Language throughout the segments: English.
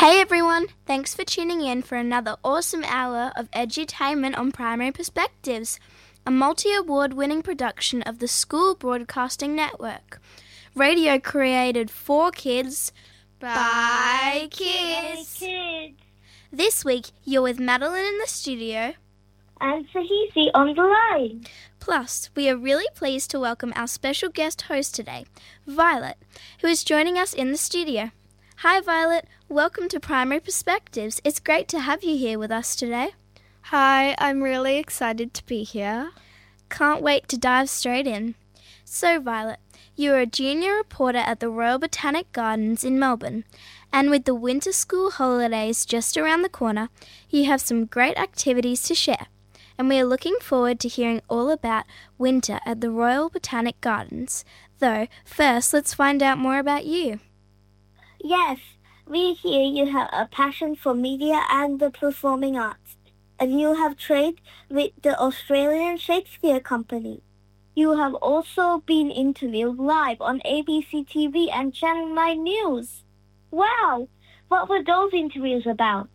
Hey everyone, thanks for tuning in for another awesome hour of edutainment on Primary Perspectives, a multi-award winning production of the School Broadcasting Network. Radio created for kids, by kids. This week, you're with Madeline in the studio. And Sahisi on the line. Plus, we are really pleased to welcome our special guest host today, Violet, who is joining us in the studio. Hi Violet, welcome to Primary Perspectives. It's great to have you here with us today. Hi, I'm really excited to be here. Can't wait to dive straight in. So Violet, you are a junior reporter at the Royal Botanic Gardens in Melbourne, and with the winter school holidays just around the corner, you have some great activities to share, and we are looking forward to hearing all about winter at the Royal Botanic Gardens. Though, first let's find out more about you. Yes, we hear you have a passion for media and the performing arts, and you have trained with the Australian Shakespeare Company. You have also been interviewed live on ABC TV and Channel 9 News. Wow! What were those interviews about?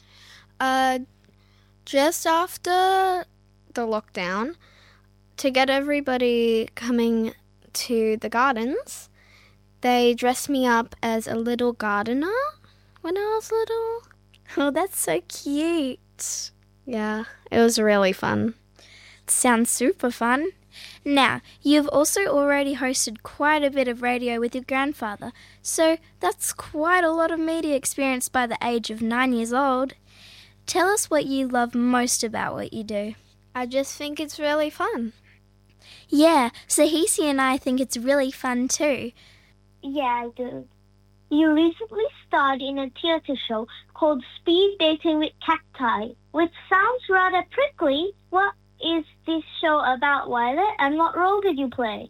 Just after the lockdown, to get everybody coming to the gardens, they dressed me up as a little gardener when I was little. Oh, that's so cute. Yeah, it was really fun. Sounds super fun. Now, you've also already hosted quite a bit of radio with your grandfather, so that's quite a lot of media experience by the age of 9 years old. Tell us what you love most about what you do. I just think it's really fun. Yeah, Sahisi and I think it's really fun too. Yeah, I do. You recently starred in a theatre show called Speed Dating with Cacti, which sounds rather prickly. What is this show about, Violet, and what role did you play?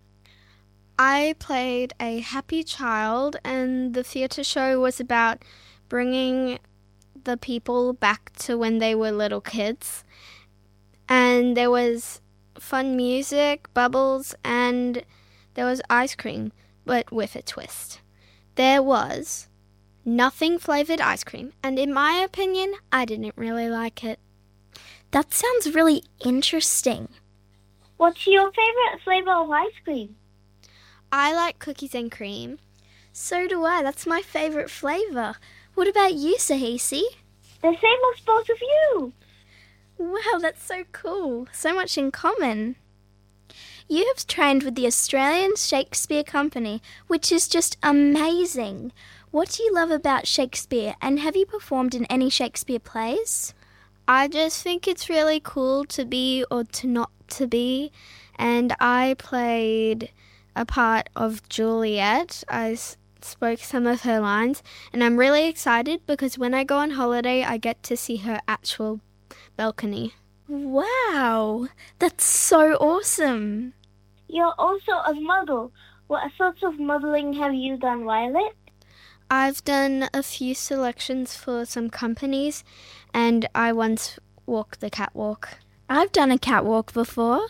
I played a happy child, and the theatre show was about bringing the people back to when they were little kids. And there was fun music, bubbles, and there was ice cream, but with a twist. There was nothing flavoured ice cream, and in my opinion, I didn't really like it. That sounds really interesting. What's your favourite flavour of ice cream? I like cookies and cream. So do I. That's my favourite flavour. What about you, Sahisi? The same as both of you. Wow, that's so cool. So much in common. You have trained with the Australian Shakespeare Company, which is just amazing. What do you love about Shakespeare, and have you performed in any Shakespeare plays? I just think it's really cool to be or to not to be, and I played a part of Juliet. I spoke some of her lines, and I'm really excited because when I go on holiday, I get to see her actual balcony. Wow, that's so awesome. You're also a model. What sorts of modelling have you done, Violet? I've done a few selections for some companies, and I once walked the catwalk. I've done a catwalk before,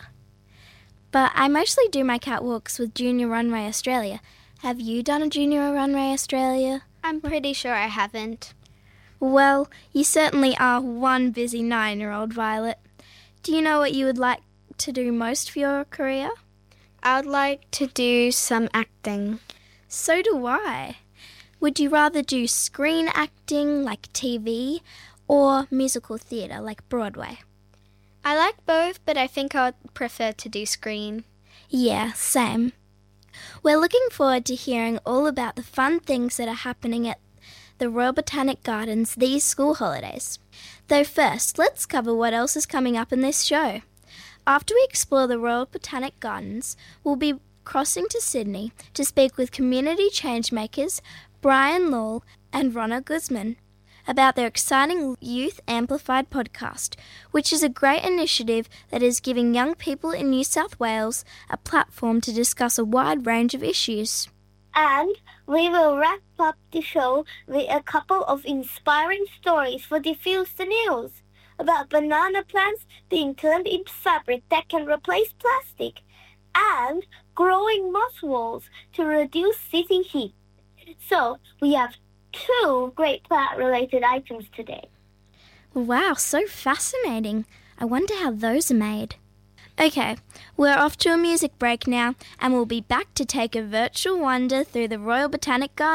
but I mostly do my catwalks with Junior Runway Australia. Have you done a Junior Runway Australia? I'm pretty sure I haven't. Well, you certainly are one busy 9-year-old, Violet. Do you know what you would like to do most for your career? I would like to do some acting. So do I. Would you rather do screen acting like TV or musical theatre like Broadway? I like both, but I think I would prefer to do screen. Yeah, same. We're looking forward to hearing all about the fun things that are happening at the Royal Botanic Gardens these school holidays. Though first, let's cover what else is coming up in this show. After we explore the Royal Botanic Gardens, we'll be crossing to Sydney to speak with community changemakers Brian Law and Ronna Guzman about their exciting Youth Amplified podcast, which is a great initiative that is giving young people in New South Wales a platform to discuss a wide range of issues. And we will wrap up the show with a couple of inspiring stories for Diffuse the News about banana plants being turned into fabric that can replace plastic and growing moss walls to reduce city heat. So we have 2 great plant-related items today. Wow, so fascinating. I wonder how those are made. Okay, we're off to a music break now, and we'll be back to take a virtual wander through the Royal Botanic Garden